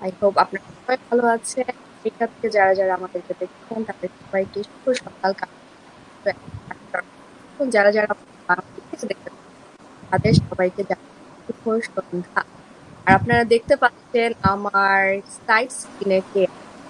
I hope আপনারা সবাই ভালো আছেন। এখান থেকে যারা যারা আমাদেরকে দেখছেন তাদের সবাইকে শুভ সকাল। এবং যারা যারা বাংলাদেশ থেকে দেখছেন তাদের সবাইকে জানাই শুভ সন্ধ্যা। আর আপনারা দেখতে পাচ্ছেন আমার সাইড স্ক্রিনে কে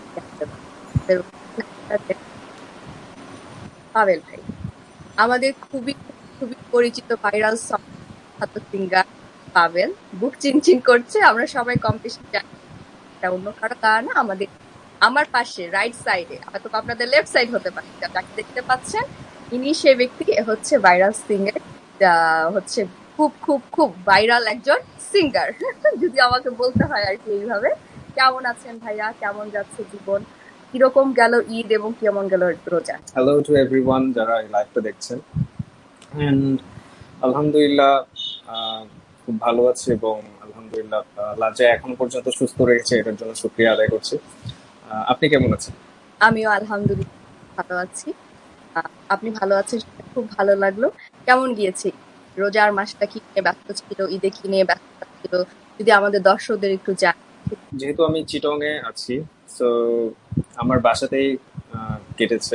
পাবেল ভাই, আমাদের খুবই খুবই পরিচিত ভাইরাল সং সিঙ্গার পাবেল। বুক চিনচিন করছে, আমরা সবাই কম বেশি জানি এটা অন্য কারো গান না। আমার পাশে রাইট সাইডে, হয়তো আপনাদের লেফট সাইড হতে পারে, যাকে দেখতে পাচ্ছেন ইনি সে ব্যক্তি, হচ্ছে ভাইরাল সিঙ্গার, হচ্ছে খুব খুব খুব ভাইরাল একজন সিঙ্গার যদি আমাকে বলতে হয় আর কি এইভাবে। কেমন আছেন ভাইয়া, কেমন যাচ্ছে জীবন, কিরকম গেল ঈদ এবং কেমন গেল রোজা? হ্যালো টু এভরিওয়ান যারা এই লাইভটা দেখছেন। অ্যান্ড আলহামদুলিল্লাহ খুব ভালো আছি এবং আলহামদুলিল্লাহ লাজে এখনো পর্যন্ত সুস্থ রয়েছে, এটার জন্য শুকরিয়া আদায় করছি। আপনি কেমন আছেন? আমিও আলহামদুলিল্লাহ ভালো আছি। আপনি ভালো আছেন সেটা খুব ভালো লাগলো। কেমন গিয়েছে রোজার মাসটা, কি নিয়ে ব্যস্ত ছিল, ঈদে কি নিয়ে ব্যস্ত ছিল, যদি আমাদের দর্শকদের একটু যেহেতু আমি চিটং এ আছি, সো আমার বাসাতেই কেটেছে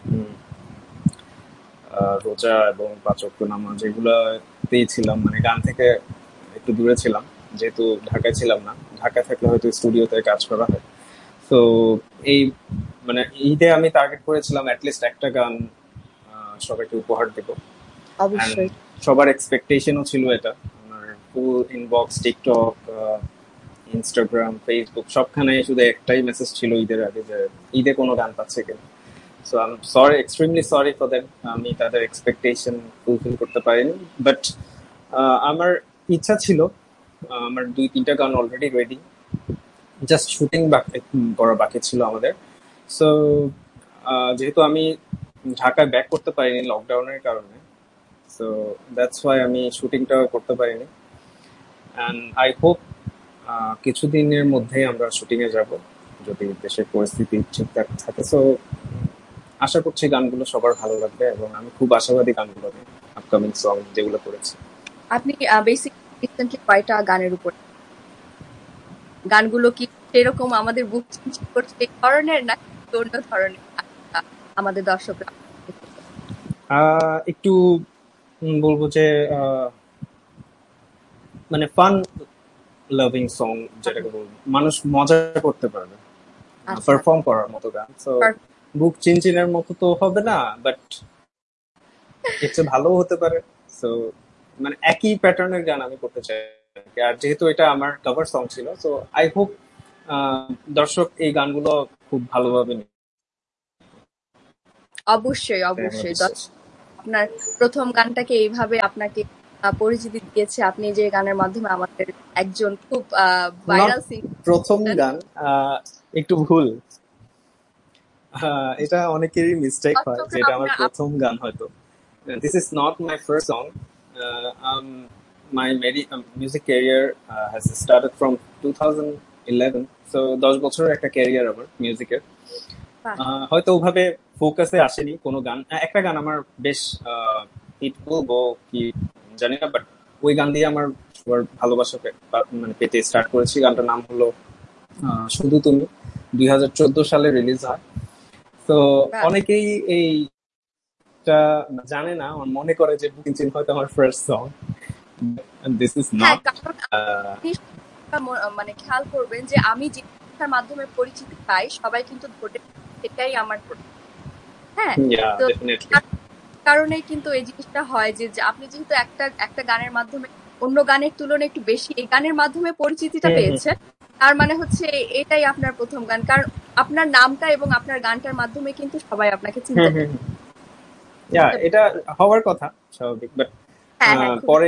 রোজা এবং পাঁচ ওয়াক্ত নামাজ, এগুলাতেই ছিলাম। মানে গান থেকে একটু দূরে ছিলাম, যেহেতু ঢাকায় ছিলাম না। ঢাকায় থাকলে হয়তো স্টুডিওতে কাজ করা হয়। তো এই মানে ঈদে আমি টার্গেট করেছিলাম অ্যাটলিস্ট একটা গান সবাইকে উপহার দেব। অ্যান্ড অবশ্যই সবার এক্সপেকটেশনও ছিল এটা। আমার ফুল ইনবক্স, টিকটক, ইনস্টাগ্রাম, ফেসবুক সবখানে শুধু একটাই মেসেজ ছিল ঈদের আগে, যে ঈদে কোনো গান পাচ্ছে কিনা। So I am sorry, extremely sorry for that. আমি তাদের এক্সপেকটেশন ফুলফিল করতে পারিনি। বাট আমার ইচ্ছা ছিল, আমার 2-3টা গান অলরেডি রেডি, জাস্ট শুটিং করা বাকি ছিল আমাদের। সো যেহেতু আমি ঢাকায় ব্যাক করতে পারিনি লকডাউনের কারণে, সো দ্যাটস ওয়াই আমি শুটিংটা করতে পারিনি। অ্যান্ড আই হোপ কিছুদিনের মধ্যেই আমরা শুটিং এ যাব, যদি দেশের পরিস্থিতি ঠিকঠাক থাকে। সো আশা করছি গানগুলো সবার ভালো লাগবে এবং আমি খুব আশাবাদী গানগুলো নিয়ে, আপকামিং সং যেগুলো করেছি। আপনি বেসিক রিসেন্টলি কয়টা গানের উপর, গানগুলো কি সেরকম আমাদের বুক চিনচিন করছে এই ধরনের, না অন্য ধরনের আমাদের দর্শকরা? একটু বলবো যে মানে ফান লাভিং সং, যেটাকে বলবো মানুষ মজা করতে পারবে, আচ্ছা, পারফর্ম করার মতো গান। সো বুক চিনচিনের মতো তো হবে না, বাট এর চেয়ে ভালোও হতে পারে। সো মানে একই প্যাটার্নের গান আমি করতে চাই। আর যেহেতু এটা আমার কভার সং ছিল, সো আই হোপ দর্শক এই গানগুলো খুব ভালোভাবে নিবে। অবশ্যই এটাই আমার অবশ্যই। বিশ্বাস। আপনার প্রথম গানটাকে এইভাবে আপনাকে পরিচিতি দিয়েছে, আপনি যে গানের মাধ্যমে আমাদের একজন খুব নট ভাইরাল সিঙ্গার। প্রথম গান, একটু ভুল। এটা অনেকেরই মিস্টেক হয় যে এটা আমার প্রথম গান হয়তো। This is not my first song. My music career has started from 2011. So 10 বছরের একটা ক্যারিয়ার আমার মিউজিকের। হয়তো ওভাবে ফোকাসে আসেনি কোনো গান। একটা গান আমার বেশ হিট বলবো কি জানি না, বাট ওই গান দিয়ে আমার সবার ভালোবাসা মানে পেতে স্টার্ট করেছি। গানটার নাম হলো শুধু তুমি, 2014 সালে রিলিজ হয়। তো অনেকেই এইটা জানে না, আমার মনে করে যে বুকিং চিন হয়তো আমার ফার্স্ট সং। দিস ইজ হ্যাঁ, নট। কারণ মানে খেয়াল করবেন যে আমি যে মাধ্যমে পরিচিতি পাই সবাই কিন্তু ধরে সেটাই আমার। হ্যাঁ, তো কারণে কিন্তু এই জিনিসটা হয় যে আপনি যেহেতু একটা গানের মাধ্যমে অন্য গানের তুলনায় একটু বেশি এই গানের মাধ্যমে পরিচিতিটা পেয়েছেন, তার মানে হচ্ছে এটাই আপনার প্রথম গান। কারণ আপনার নামটা এবং আপনার গানটার মাধ্যমে কিন্তু সবাই আপনাকে চিনতে পারে। এটা হওয়ার কথা স্বাভাবিক, বাট পরে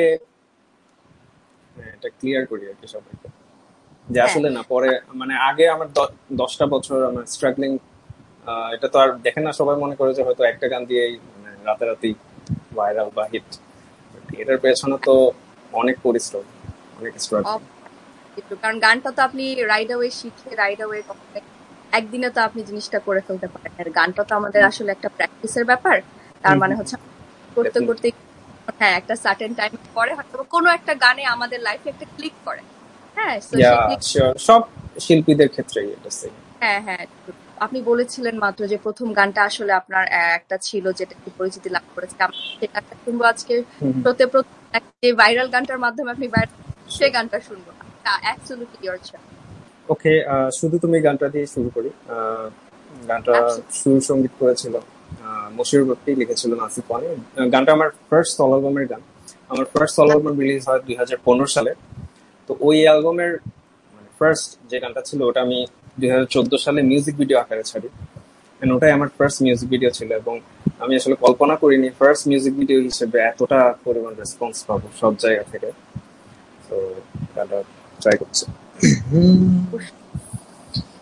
এটা ক্লিয়ার করি আর কি সবাইকে, যে আসলে না পরে মানে আগে আমার 10টা বছর আমার স্ট্রাগলিং। এটা তো আর দেখেন না, সবাই মনে করে যে হয়তো একটা গান দিয়েই মানে রাতারাতি ভাইরাল বা হিট। এটার পেছনে তো অনেক পরিশ্রম, অনেক স্ট্রাগল। কারণ গানটা তো আপনি রাইড অ্যাওয়ে শিখে রাইড অ্যাওয়ে একদিনে তো আপনি জিনিসটা করে ফেলতে পারেন। আর গানটা তো আমাদের আসলে একটা প্র্যাকটিসের ব্যাপার। তার মানে হচ্ছে করতে করতে হ্যাঁ একটা সার্টেন টাইম পরে হয়তো কোনো একটা গানে আমাদের লাইফে একটা ক্লিক করে। হ্যাঁ, সব শিল্পীদের ক্ষেত্রেই এটা সেম। হ্যাঁ হ্যাঁ, আপনি বলেছিলেন মাত্র যে প্রথম গানটা আসলে আপনার একটা ছিল যেটা একটু পরিচিতি লাভ করেছে। আমরা সেই গানটা শুনবো আজকে। শোতে প্রথম যে ভাইরাল গানটার মাধ্যমে আপনি সেই গানটা শুনবো। Absolutely your choice. ওকে, শুধু তুমি গানটা দিয়ে শুরু করি। গানটা সুর সঙ্গীত করেছিল মশিউর ভক্তি, লিখেছিল নাসিফ ওয়ানি। গানটা আমার ফার্স্ট সলো অ্যালবামের গান। আমার ফার্স্ট সলো অ্যালবাম রিলিজ হয় 2015 সালে। তো ওই অ্যালবামের ফার্স্ট যে গানটা ছিল ওটা আমি 2014 সালে মিউজিক ভিডিও আকারে ছাড়ি। ওটাই আমার ফার্স্ট মিউজিক ভিডিও ছিল, এবং আমি আসলে কল্পনা করিনি ফার্স্ট মিউজিক ভিডিও হিসেবে এতটা পরিমাণ রেসপন্স পাবো সব জায়গা থেকে। তো গানটা ট্রাই করছি।